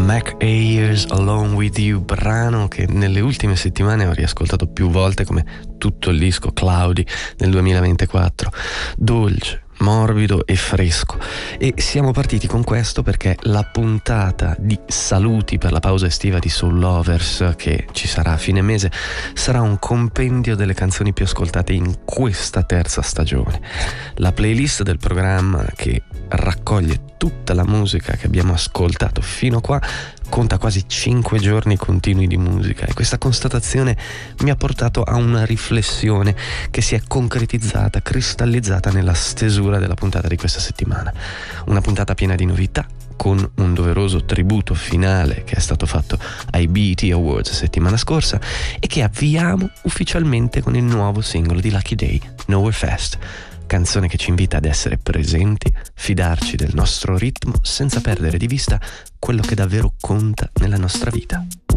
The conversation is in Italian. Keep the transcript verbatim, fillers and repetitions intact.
Mac Ayers Alone With You, brano che nelle ultime settimane ho riascoltato più volte, come tutto il disco Cloudy del duemilaventiquattro. Dolce, morbido e fresco. E siamo partiti con questo perché la puntata di saluti per la pausa estiva di Soul Lovers, che ci sarà a fine mese, sarà un compendio delle canzoni più ascoltate in questa terza stagione. La playlist del programma, che raccoglie tutta la musica che abbiamo ascoltato fino a qua, conta quasi cinque giorni continui di musica, e questa constatazione mi ha portato a una riflessione che si è concretizzata, cristallizzata nella stesura della puntata di questa settimana. Una puntata piena di novità, con un doveroso tributo finale che è stato fatto ai B E T Awards settimana scorsa, e che avviamo ufficialmente con il nuovo singolo di Lucky Daye, Nowhere Fast. Canzone che ci invita ad essere presenti, fidarci del nostro ritmo senza perdere di vista quello che davvero conta nella nostra vita.